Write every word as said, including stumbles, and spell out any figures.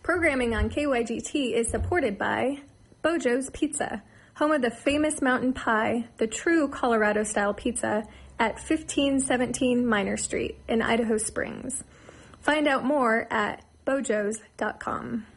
Programming on K Y G T is supported by Bojo's Pizza, home of the famous mountain pie, the true Colorado-style pizza, at fifteen seventeen Minor Street in Idaho Springs. Find out more at bojos dot com.